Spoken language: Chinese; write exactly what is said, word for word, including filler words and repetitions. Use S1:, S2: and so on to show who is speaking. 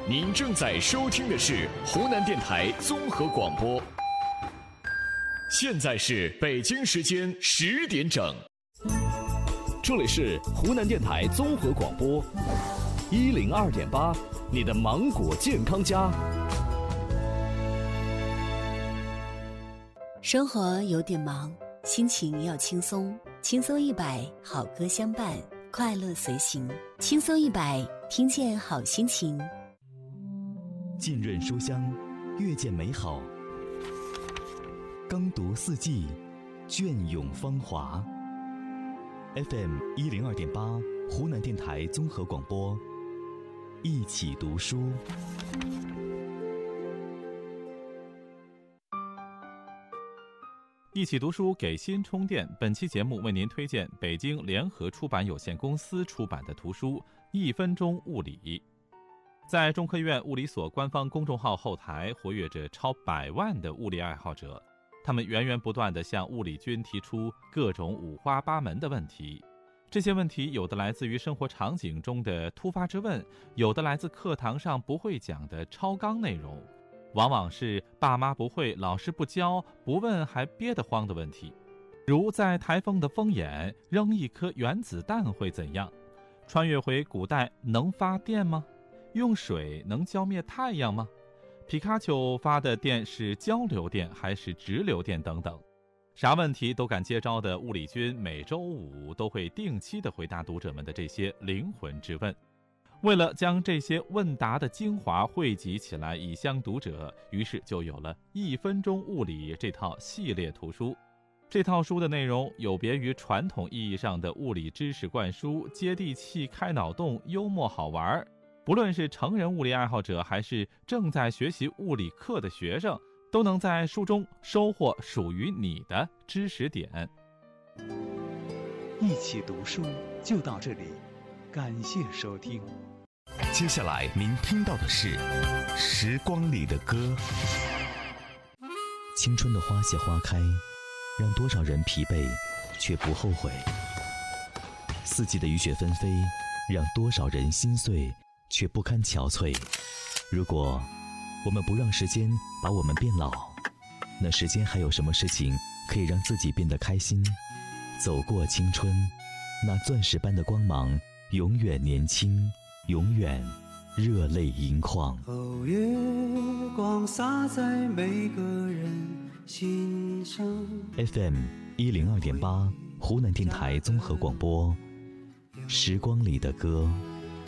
S1: 您正在收听的是湖南电台综合广播。现在是北京时间十点整，这里是湖南电台综合广播一零二点八，你的芒果健康家。
S2: 生活有点忙，心情要轻松，轻松一百，好歌相伴，快乐随行，轻松一百，听见好心情。
S3: 浸润书香，阅见美好，耕读四季，隽永芳华。 F M 一零二点八，湖南电台综合广播，一起读书。
S4: 一起读书给心充电。本期节目为您推荐北京联合出版有限公司出版的图书《一分钟物理》。在中科院物理所官方公众号后台活跃着超百万的物理爱好者，他们源源不断地向物理君提出各种五花八门的问题。这些问题有的来自于生活场景中的突发之问，有的来自课堂上不会讲的超纲内容，往往是爸妈不会，老师不教，不问还憋得慌的问题。如在台风的风眼扔一颗原子弹会怎样？穿越回古代能发电吗？用水能浇灭太阳吗？皮卡丘发的电是交流电还是直流电等等。啥问题都敢接招的物理君每周五都会定期的回答读者们的这些灵魂之问。为了将这些问答的精华汇集起来以相读者，于是就有了一分钟物理这套系列图书。这套书的内容有别于传统意义上的物理知识灌输，接地气、开脑洞、幽默好玩。不论是成人物理爱好者还是正在学习物理课的学生，都能在书中收获属于你的知识点。
S5: 一起读书就到这里，感谢收听。
S3: 接下来您听到的是《时光里的歌》。青春的花谢花开，让多少人疲惫却不后悔；四季的雨雪纷飞，让多少人心碎却不堪憔悴。如果我们不让时间把我们变老，那时间还有什么事情可以让自己变得开心？走过青春，那钻石般的光芒永远年轻，永远热泪盈眶。
S6: 哦，月光洒在每个人心上。
S3: F M 一零二点八，湖南电台综合广播，时光里的歌。